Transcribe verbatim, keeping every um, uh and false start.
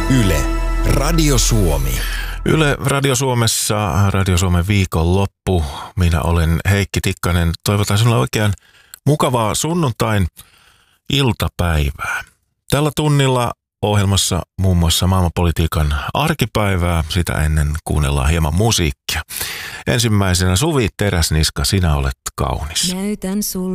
Yle, Radio Suomi. Yle Radio Suomessa, Radio Suomen viikonloppu. Minä olen Heikki Tikkanen. Toivotan sinulle oikein mukavaa sunnuntain iltapäivää. Tällä tunnilla ohjelmassa muun muassa maailmanpolitiikan arkipäivää. Sitä ennen kuunnellaan hieman musiikkia. Ensimmäisenä Suvi Teräsniska, Sinä olet kaunis. Näytän sulle